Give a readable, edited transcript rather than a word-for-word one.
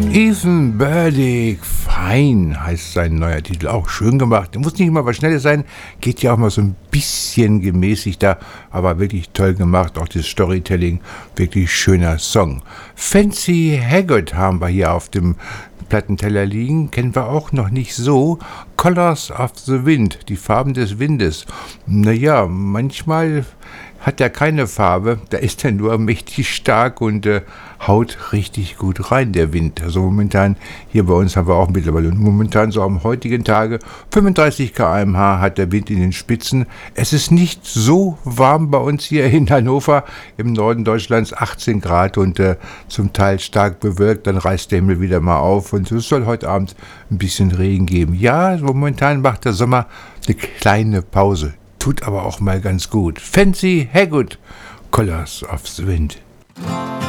Ethan Burdick, fein heißt sein neuer Titel, auch schön gemacht. Muss nicht immer was Schnelles sein, geht ja auch mal so ein bisschen gemäßigter, aber wirklich toll gemacht. Auch das Storytelling, wirklich schöner Song. Fancy Haggard haben wir hier auf dem Plattenteller liegen, kennen wir auch noch nicht so. Colors of the Wind, die Farben des Windes. Naja, manchmal hat er keine Farbe, da ist er nur mächtig stark und haut richtig gut rein, der Wind. Also momentan, hier bei uns haben wir auch mittlerweile, momentan so am heutigen Tage, 35 km/h hat der Wind in den Spitzen. Es ist nicht so warm bei uns hier in Hannover, im Norden Deutschlands, 18 Grad und zum Teil stark bewölkt, dann reißt der Himmel wieder mal auf und es soll heute Abend ein bisschen Regen geben. Ja, momentan macht der Sommer eine kleine Pause. Tut aber auch mal ganz gut. Fancy Haggard, Colors of the Wind.